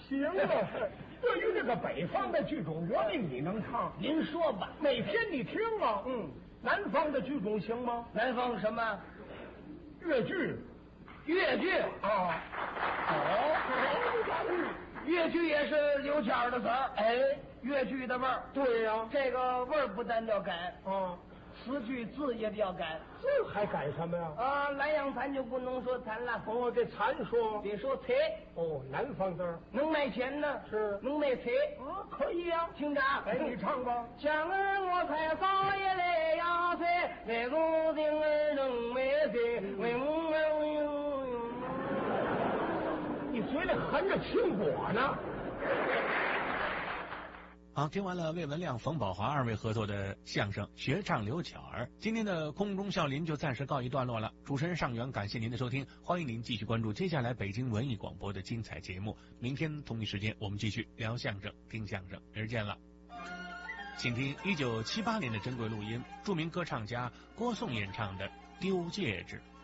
行了。对于这个北方的剧种，我命你能唱？ 您说吧。 每天你听啊。南方的剧种行吗？ 南方什么？ 越剧。 越剧啊。 越剧也是刘谦的词儿。 哎， 越剧的味儿。 对呀。 这个味儿不但要改啊， 词句字也得要改。 这还改什么呀？ 啊，南阳残就不能说残了。 哦，这残说得说财。 哦，南方字儿能卖钱呢， 是能卖财啊，可以呀。 听着， 哎，你唱吧。 想儿我才少爷来呀财，来个定儿能卖财，为梦你嘴里含着青果呢。 好，听完了魏文亮、冯宝华二位合作的相声《学唱刘巧儿》，今天的空中笑林就暂时告一段落了。主持人尚元，感谢您的收听，欢迎您继续关注接下来北京文艺广播的精彩节目。明天同一时间，我们继续聊相声、听相声，明儿见了。请听1978年的珍贵录音，著名歌唱家郭颂演唱的《丢戒指》。